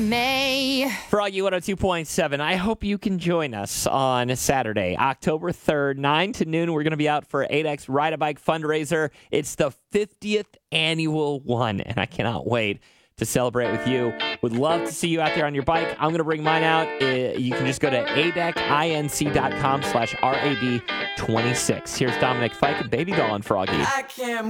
May. Froggy 102.7. I hope you can join us on Saturday, October 3rd, 9 to noon. We're going to be out for 8X Ride a Bike fundraiser. It's the 50th annual one, and I cannot wait to celebrate with you. Would love to see you out there on your bike. I'm going to bring mine out. You can just go to adeckinc.com/RAD26. Here's Dominic Fike and Baby Doll and Froggy. I can't